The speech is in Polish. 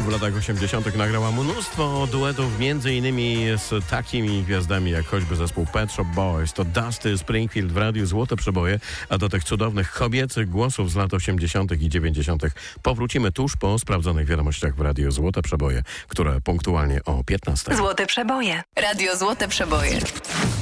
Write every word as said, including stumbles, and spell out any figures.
w latach osiemdziesiątych nagrała mnóstwo duetów, między innymi z takimi gwiazdami jak choćby zespół Pet Shop Boys. To Dusty Springfield w radiu Złote Przeboje, a do tych cudownych kobiecych głosów z lat osiemdziesiątych i dziewięćdziesiątych powrócimy tuż po sprawdzonych wiadomościach w radiu Złote Przeboje, które punktualnie o piętnastej. Złote Przeboje. Radio Złote Przeboje.